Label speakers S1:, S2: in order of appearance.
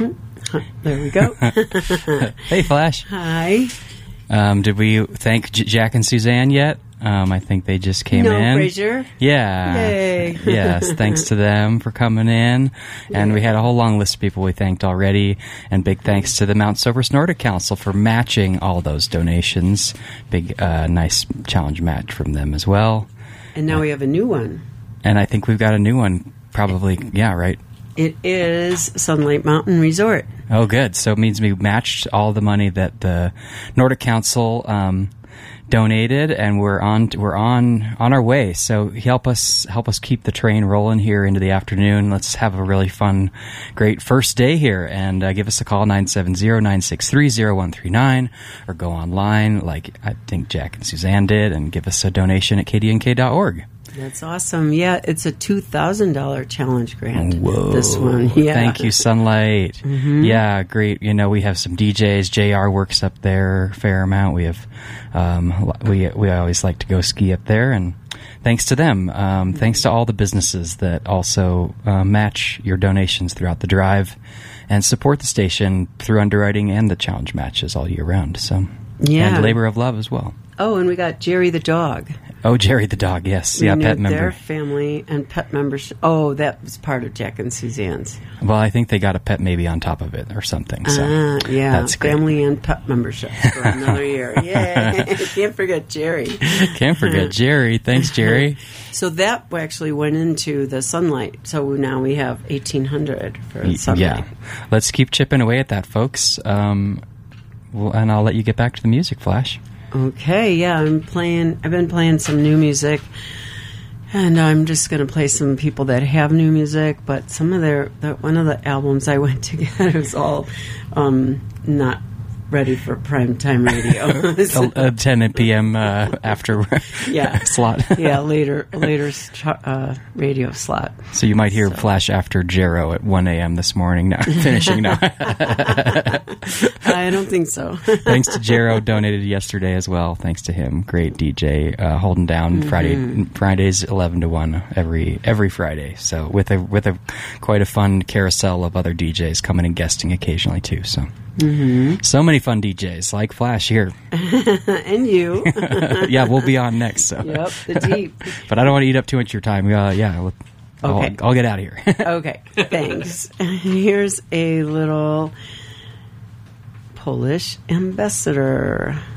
S1: There we go.
S2: Hey, Flash.
S1: Hi.
S2: Did we thank Jack and Suzanne yet? I think they just came in.
S1: No, Fraser.
S2: Yeah.
S1: Yay.
S2: Yes, thanks to them for coming in. And we had a whole long list of people we thanked already. And big thanks to the Mount Silvers Nordic Council for matching all those donations. Big, nice challenge match from them as well.
S1: And now we have a new one.
S2: And I think we've got a new one, probably. Yeah, right?
S1: It is Sunlight Mountain Resort.
S2: Oh, good. So it means we matched all the money that the Nordic Council donated, and we're on our way. So help us keep the train rolling here into the afternoon. Let's have a really fun, great first day here, and give us a call 970-963-0139, or go online like I think Jack and Suzanne did, and give us a donation at kdnk.org.
S1: That's awesome. Yeah, it's a $2,000 challenge grant.
S2: Whoa.
S1: This one. Yeah.
S2: Thank you, Sunlight.
S1: Mm-hmm.
S2: Yeah, great. You know, we have some DJs. JR works up there a fair amount. We have, we always like to go ski up there, and thanks to them. Thanks to all the businesses that also match your donations throughout the drive and support the station through underwriting and the challenge matches all year round. So,
S1: yeah.
S2: And Labor of Love as well.
S1: Oh, and we got Jerry the dog.
S2: Oh, Jerry the dog, yes.
S1: We
S2: yeah,
S1: knew
S2: pet member.
S1: their family and pet membership. Oh, that was part of Jack and Suzanne's.
S2: Well, I think they got a pet maybe on top of it or something. So
S1: yeah,
S2: that's great.
S1: Family and pet membership for another year. Yay! Can't forget Jerry.
S2: Can't forget Jerry. Thanks, Jerry.
S1: So that actually went into the Sunlight. So now we have $1,800 for Sunlight.
S2: Yeah, let's keep chipping away at that, folks. And I'll let you get back to the music, Flash.
S1: Okay, yeah, I've been playing some new music, and I'm just going to play some people that have new music, but some of one of the albums I went to get was all not ready for primetime radio.
S2: 10 p.m. After slot.
S1: Yeah, later radio slot.
S2: So you might hear Flash after Jero at 1 a.m. this morning. Now finishing now.
S1: I don't think so.
S2: Thanks to Jero, donated yesterday as well. Thanks to him, great DJ, holding down Fridays 11 to 1 every Friday. So with a quite a fun carousel of other DJs coming and guesting occasionally too. So. Mm-hmm. So many fun DJs like Flash here.
S1: And you.
S2: Yeah, we'll be on next. So.
S1: Yep, the deep.
S2: But I don't want to eat up too much of your time. Okay. I'll get out of here.
S1: Okay, thanks. Here's a little Polish ambassador.